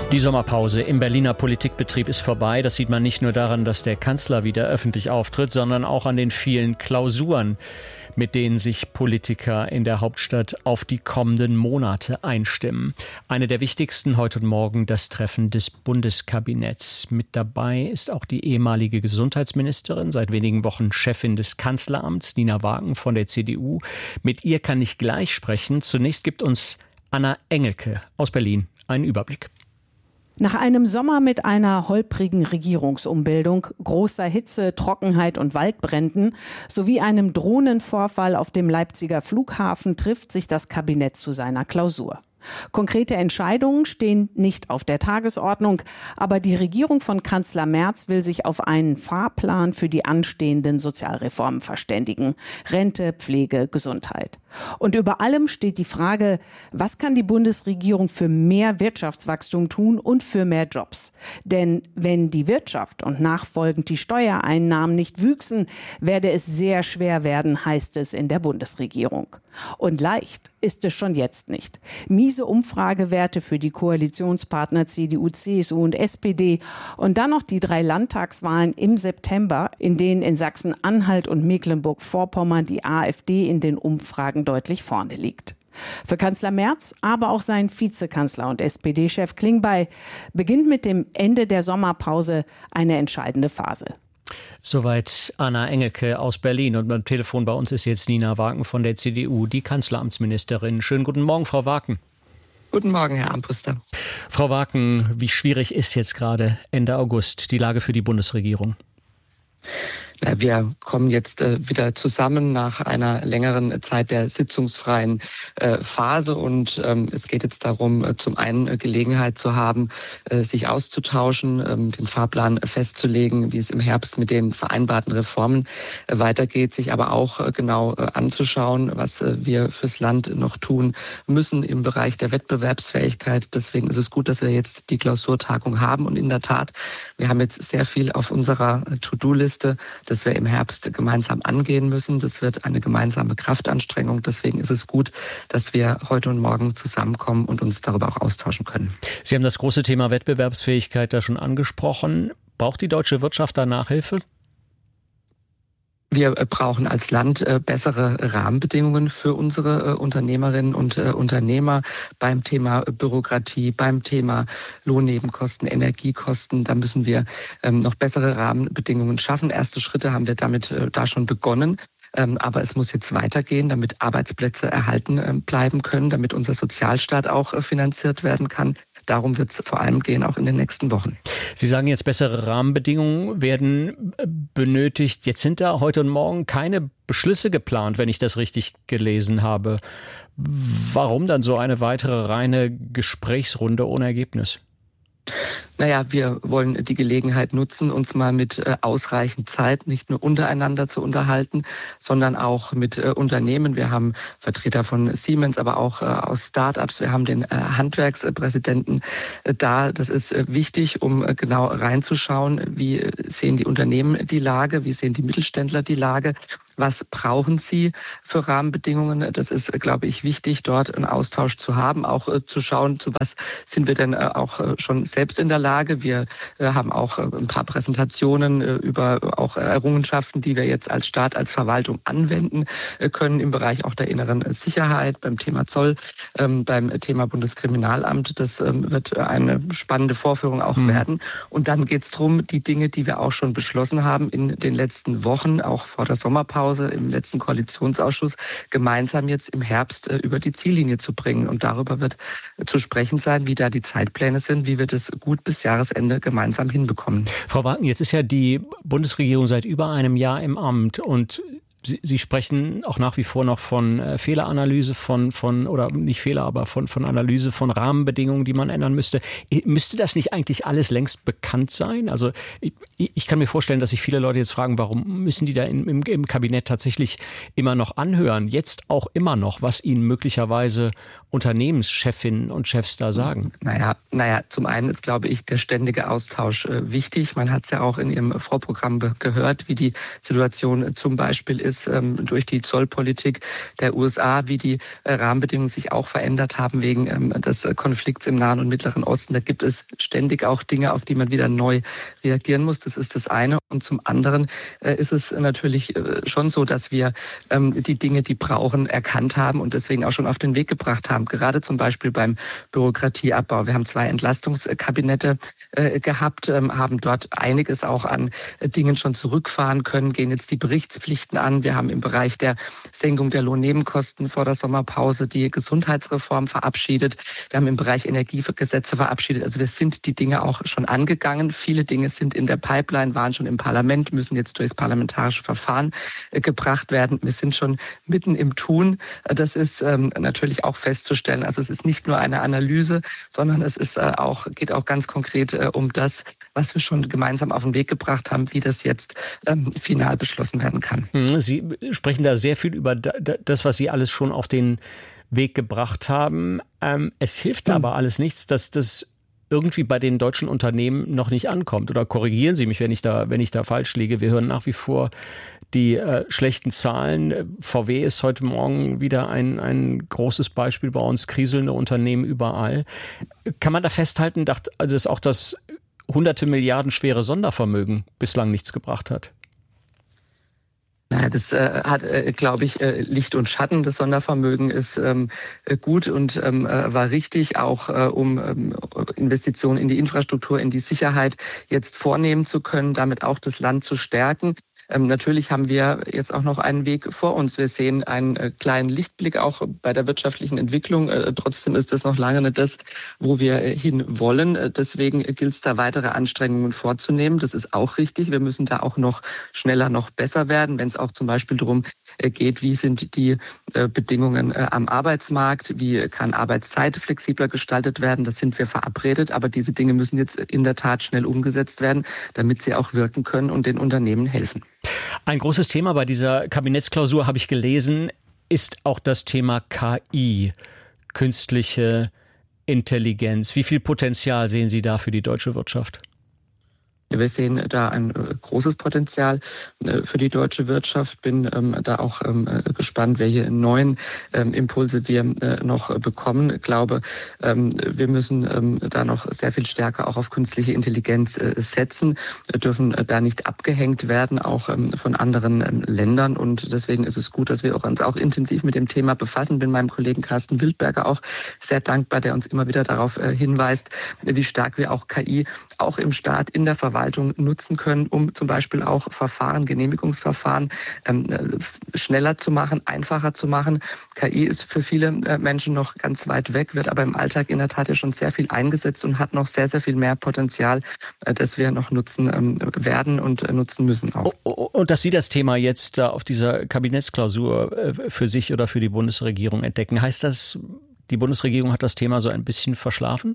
Die Sommerpause im Berliner Politikbetrieb ist vorbei. Das sieht man nicht nur daran, dass der Kanzler wieder öffentlich auftritt, sondern auch an den vielen Klausuren, mit denen sich Politiker in der Hauptstadt auf die kommenden Monate einstimmen. Eine der wichtigsten heute und morgen das Treffen des Bundeskabinetts. Mit dabei ist auch die ehemalige Gesundheitsministerin, seit wenigen Wochen Chefin des Kanzleramts, Nina Wagen von der CDU. Mit ihr kann ich gleich sprechen. Zunächst gibt uns Anna Engelke aus Berlin einen Überblick. Nach einem Sommer mit einer holprigen Regierungsumbildung, großer Hitze, Trockenheit und Waldbränden sowie einem Drohnenvorfall auf dem Leipziger Flughafen trifft sich das Kabinett zu seiner Klausur. Konkrete Entscheidungen stehen nicht auf der Tagesordnung, aber die Regierung von Kanzler Merz will sich auf einen Fahrplan für die anstehenden Sozialreformen verständigen. Rente, Pflege, Gesundheit. Und über allem steht die Frage, was kann die Bundesregierung für mehr Wirtschaftswachstum tun und für mehr Jobs? Denn wenn die Wirtschaft und nachfolgend die Steuereinnahmen nicht wüchsen, werde es sehr schwer werden, heißt es in der Bundesregierung. Und leicht ist es schon jetzt nicht. Miese Umfragewerte für die Koalitionspartner CDU, CSU und SPD und dann noch die 3 Landtagswahlen im September, in denen in Sachsen-Anhalt und Mecklenburg-Vorpommern die AfD in den Umfragen deutlich vorne liegt. Für Kanzler Merz, aber auch seinen Vizekanzler und SPD-Chef Klingbeil beginnt mit dem Ende der Sommerpause eine entscheidende Phase. Soweit Anna Engelke aus Berlin. Und beim Telefon bei uns ist jetzt Nina Wagen von der CDU, die Kanzleramtsministerin. Schönen guten Morgen, Frau Wagen. Guten Morgen, Herr Armbruster. Frau Wagen, wie schwierig ist jetzt gerade Ende August die Lage für die Bundesregierung? Wir kommen jetzt wieder zusammen nach einer längeren Zeit der sitzungsfreien Phase und es geht jetzt darum, zum einen Gelegenheit zu haben, sich auszutauschen, den Fahrplan festzulegen, wie es im Herbst mit den vereinbarten Reformen weitergeht, sich aber auch genau anzuschauen, was wir fürs Land noch tun müssen im Bereich der Wettbewerbsfähigkeit. Deswegen ist es gut, dass wir jetzt die Klausurtagung haben und in der Tat, wir haben jetzt sehr viel auf unserer To-Do-Liste, das wir im Herbst gemeinsam angehen müssen. Das wird eine gemeinsame Kraftanstrengung. Deswegen ist es gut, dass wir heute und morgen zusammenkommen und uns darüber auch austauschen können. Sie haben das große Thema Wettbewerbsfähigkeit da schon angesprochen. Braucht die deutsche Wirtschaft da Nachhilfe? Wir brauchen als Land bessere Rahmenbedingungen für unsere Unternehmerinnen und Unternehmer beim Thema Bürokratie, beim Thema Lohnnebenkosten, Energiekosten. Da müssen wir noch bessere Rahmenbedingungen schaffen. Erste Schritte haben wir damit da schon begonnen. Aber es muss jetzt weitergehen, damit Arbeitsplätze erhalten bleiben können, damit unser Sozialstaat auch finanziert werden kann. Darum wird es vor allem gehen, auch in den nächsten Wochen. Sie sagen jetzt, bessere Rahmenbedingungen werden benötigt. Jetzt sind da heute und morgen keine Beschlüsse geplant, wenn ich das richtig gelesen habe. Warum dann so eine weitere reine Gesprächsrunde ohne Ergebnis? Wir wollen die Gelegenheit nutzen, uns mal mit ausreichend Zeit nicht nur untereinander zu unterhalten, sondern auch mit Unternehmen. Wir haben Vertreter von Siemens, aber auch aus Start-ups. Wir haben den Handwerkspräsidenten da. Das ist wichtig, um genau reinzuschauen, wie sehen die Unternehmen die Lage, wie sehen die Mittelständler die Lage, was brauchen sie für Rahmenbedingungen. Das ist, glaube ich, wichtig, dort einen Austausch zu haben, auch zu schauen, zu was sind wir denn auch schon selbst in der Lage. Wir haben auch ein paar Präsentationen über auch Errungenschaften, die wir jetzt als Staat, als Verwaltung anwenden können im Bereich auch der inneren Sicherheit, beim Thema Zoll, beim Thema Bundeskriminalamt. Das wird eine spannende Vorführung auch werden. Und dann geht es darum, die Dinge, die wir auch schon beschlossen haben in den letzten Wochen, auch vor der Sommerpause, im letzten Koalitionsausschuss, gemeinsam jetzt im Herbst über die Ziellinie zu bringen. Und darüber wird zu sprechen sein, wie da die Zeitpläne sind, wie wir das gut bis Jahresende gemeinsam hinbekommen. Frau Wagen, jetzt ist ja die Bundesregierung seit über einem Jahr im Amt und Sie sprechen auch nach wie vor noch von Fehleranalyse, von Analyse von Rahmenbedingungen, die man ändern müsste. Müsste das nicht eigentlich alles längst bekannt sein? Also ich kann mir vorstellen, dass sich viele Leute jetzt fragen, warum müssen die da im Kabinett tatsächlich immer noch anhören, jetzt auch immer noch, was ihnen möglicherweise Unternehmenschefinnen und Chefs da sagen? Zum einen ist, glaube ich, der ständige Austausch wichtig. Man hat es ja auch in Ihrem Vorprogramm gehört, wie die Situation zum Beispiel ist ist durch die Zollpolitik der USA, wie die Rahmenbedingungen sich auch verändert haben wegen des Konflikts im Nahen und Mittleren Osten. Da gibt es ständig auch Dinge, auf die man wieder neu reagieren muss. Das ist das eine. Und zum anderen ist es natürlich schon so, dass wir die Dinge, die brauchen, erkannt haben und deswegen auch schon auf den Weg gebracht haben. Gerade zum Beispiel beim Bürokratieabbau. Wir haben 2 Entlastungskabinette gehabt, haben dort einiges auch an Dingen schon zurückfahren können, gehen jetzt die Berichtspflichten an. Wir haben im Bereich der Senkung der Lohnnebenkosten vor der Sommerpause die Gesundheitsreform verabschiedet. Wir haben im Bereich Energiegesetze verabschiedet. Also wir sind die Dinge auch schon angegangen. Viele Dinge sind in der Pipeline, waren schon im Parlament, müssen jetzt durchs parlamentarische Verfahren gebracht werden. Wir sind schon mitten im Tun. Das ist natürlich auch festzustellen. Also es ist nicht nur eine Analyse, sondern es ist geht auch ganz konkret um das, was wir schon gemeinsam auf den Weg gebracht haben, wie das jetzt final beschlossen werden kann. Sie sprechen da sehr viel über das, was Sie alles schon auf den Weg gebracht haben. Es hilft aber alles nichts, dass das irgendwie bei den deutschen Unternehmen noch nicht ankommt. Oder korrigieren Sie mich, wenn ich da falsch liege. Wir hören nach wie vor die schlechten Zahlen. VW ist heute Morgen wieder ein großes Beispiel bei uns, kriselnde Unternehmen überall. Kann man da festhalten, dass auch das hunderte Milliarden schwere Sondervermögen bislang nichts gebracht hat? Das hat, glaube ich, Licht und Schatten. Das Sondervermögen ist gut und war richtig, auch um Investitionen in die Infrastruktur, in die Sicherheit jetzt vornehmen zu können, damit auch das Land zu stärken. Natürlich haben wir jetzt auch noch einen Weg vor uns. Wir sehen einen kleinen Lichtblick auch bei der wirtschaftlichen Entwicklung. Trotzdem ist das noch lange nicht das, wo wir hin wollen. Deswegen gilt es da weitere Anstrengungen vorzunehmen. Das ist auch richtig. Wir müssen da auch noch schneller, noch besser werden, wenn es auch zum Beispiel darum geht, wie sind die Bedingungen am Arbeitsmarkt, wie kann Arbeitszeit flexibler gestaltet werden. Das sind wir verabredet, aber diese Dinge müssen jetzt in der Tat schnell umgesetzt werden, damit sie auch wirken können und den Unternehmen helfen. Ein großes Thema bei dieser Kabinettsklausur, habe ich gelesen, ist auch das Thema KI, künstliche Intelligenz. Wie viel Potenzial sehen Sie da für die deutsche Wirtschaft? Wir sehen da ein großes Potenzial für die deutsche Wirtschaft. Bin da auch gespannt, welche neuen Impulse wir noch bekommen. Ich glaube, wir müssen da noch sehr viel stärker auch auf künstliche Intelligenz setzen. Wir dürfen da nicht abgehängt werden, auch von anderen Ländern. Und deswegen ist es gut, dass wir uns auch intensiv mit dem Thema befassen. Bin meinem Kollegen Carsten Wildberger auch sehr dankbar, der uns immer wieder darauf hinweist, wie stark wir auch KI auch im Staat, in der Verwaltung nutzen können, um zum Beispiel auch Genehmigungsverfahren schneller zu machen, einfacher zu machen. KI ist für viele Menschen noch ganz weit weg, wird aber im Alltag in der Tat ja schon sehr viel eingesetzt und hat noch sehr, sehr viel mehr Potenzial, das wir noch nutzen werden und nutzen müssen auch. Und dass Sie das Thema jetzt auf dieser Kabinettsklausur für sich oder für die Bundesregierung entdecken, heißt das, die Bundesregierung hat das Thema so ein bisschen verschlafen?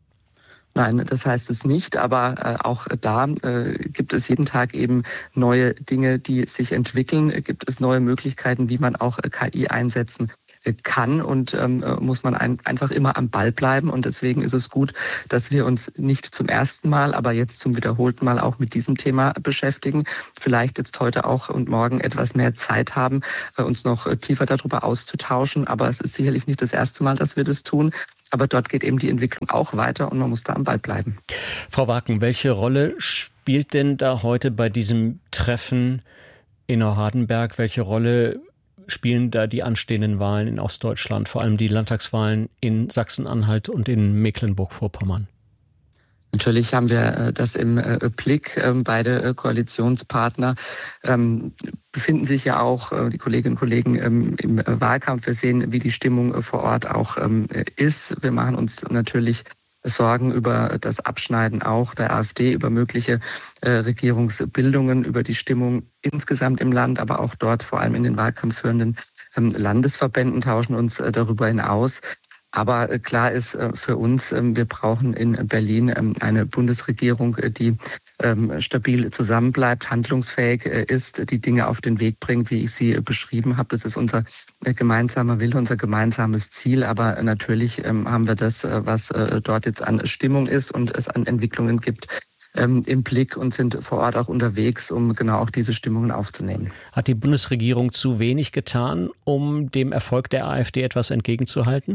Nein, das heißt es nicht, aber auch da gibt es jeden Tag eben neue Dinge, die sich entwickeln, gibt es neue Möglichkeiten, wie man auch KI einsetzen kann und muss man einfach immer am Ball bleiben. Und deswegen ist es gut, dass wir uns nicht zum ersten Mal, aber jetzt zum wiederholten Mal auch mit diesem Thema beschäftigen. Vielleicht jetzt heute auch und morgen etwas mehr Zeit haben, uns noch tiefer darüber auszutauschen. Aber es ist sicherlich nicht das erste Mal, dass wir das tun. Aber dort geht eben die Entwicklung auch weiter und man muss da am Ball bleiben. Frau Waken, welche Rolle spielt denn da heute bei diesem Treffen in Hardenberg? Welche Rolle spielen da die anstehenden Wahlen in Ostdeutschland, vor allem die Landtagswahlen in Sachsen-Anhalt und in Mecklenburg-Vorpommern? Natürlich haben wir das im Blick. Beide Koalitionspartner befinden sich ja auch, die Kolleginnen und Kollegen, im Wahlkampf. Wir sehen, wie die Stimmung vor Ort auch ist. Wir machen uns natürlich Sorgen über das Abschneiden auch der AfD, über mögliche Regierungsbildungen, über die Stimmung insgesamt im Land, aber auch dort vor allem in den Wahlkampf führenden Landesverbänden, tauschen uns darüber hinaus. Aber klar ist für uns, wir brauchen in Berlin eine Bundesregierung, die stabil zusammenbleibt, handlungsfähig ist, die Dinge auf den Weg bringt, wie ich sie beschrieben habe. Das ist unser gemeinsamer Wille, unser gemeinsames Ziel. Aber natürlich haben wir das, was dort jetzt an Stimmung ist und es an Entwicklungen gibt, im Blick und sind vor Ort auch unterwegs, um genau auch diese Stimmungen aufzunehmen. Hat die Bundesregierung zu wenig getan, um dem Erfolg der AfD etwas entgegenzuhalten?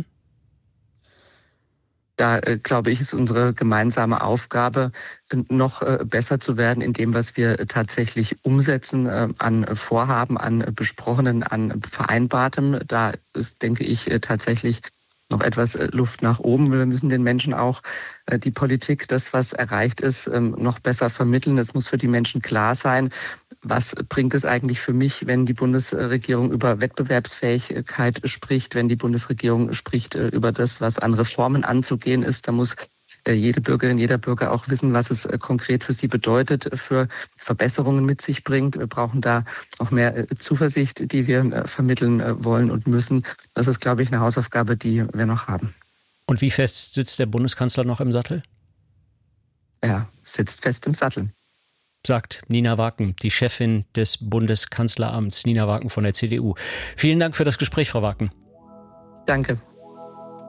Da, glaube ich, ist unsere gemeinsame Aufgabe, noch besser zu werden in dem, was wir tatsächlich umsetzen an Vorhaben, an Besprochenen, an Vereinbartem. Da ist, denke ich, tatsächlich noch etwas Luft nach oben. Wir müssen den Menschen auch die Politik, das, was erreicht ist, noch besser vermitteln. Es muss für die Menschen klar sein, was bringt es eigentlich für mich, wenn die Bundesregierung über Wettbewerbsfähigkeit spricht, wenn die Bundesregierung spricht über das, was an Reformen anzugehen ist. Da muss jede Bürgerin, jeder Bürger auch wissen, was es konkret für sie bedeutet, für Verbesserungen mit sich bringt. Wir brauchen da auch mehr Zuversicht, die wir vermitteln wollen und müssen. Das ist, glaube ich, eine Hausaufgabe, die wir noch haben. Und wie fest sitzt der Bundeskanzler noch im Sattel? Er sitzt fest im Sattel. Sagt Nina Waken, die Chefin des Bundeskanzleramts, Nina Waken von der CDU. Vielen Dank für das Gespräch, Frau Waken. Danke.